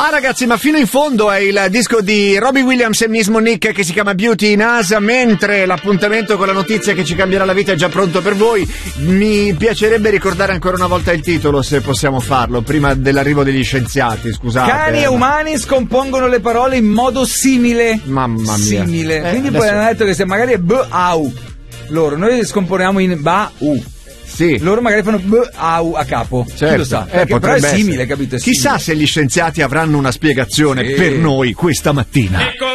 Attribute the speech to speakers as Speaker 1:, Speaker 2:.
Speaker 1: Ah ragazzi, ma fino in fondo è il disco di Robbie Williams e Miss Monique che si chiama Beauty in Us, mentre l'appuntamento con la notizia che ci cambierà la vita è già pronto per voi. Mi piacerebbe ricordare ancora una volta il titolo, se possiamo farlo, prima dell'arrivo degli scienziati, scusate.
Speaker 2: Cani e umani scompongono le parole in modo simile.
Speaker 1: Mamma mia.
Speaker 2: Simile. Quindi
Speaker 1: adesso...
Speaker 2: poi hanno detto che se magari è b-au, loro, noi le scomponiamo in ba-u.
Speaker 1: Sì.
Speaker 2: Loro magari fanno b-au a capo.
Speaker 1: Certo.
Speaker 2: Chi lo sa? Però è simile,
Speaker 1: essere.
Speaker 2: capito? È
Speaker 1: Chissà
Speaker 2: simile.
Speaker 1: se gli scienziati avranno una spiegazione per noi questa mattina.